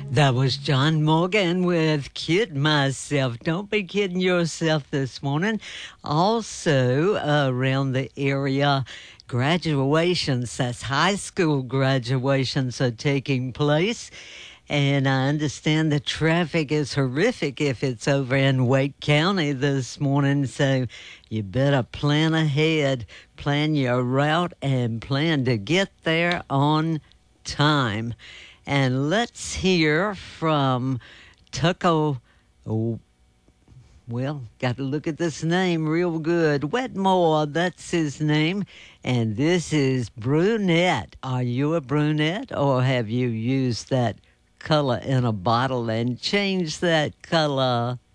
That was John Morgan with Kid Myself. Don't be kidding yourself this morning. Also, around the area, graduations, that's high school graduations, are taking place. And I understand the traffic is horrific if it's over in Wake County this morning. So you better plan ahead, plan your route, and plan to get there on time. And let's hear from Tucko. Oh, well, got to look at this name real good. Wetmore, that's his name. And this is Brunette. Are you a brunette, or have you used that color in a bottle and changed that color?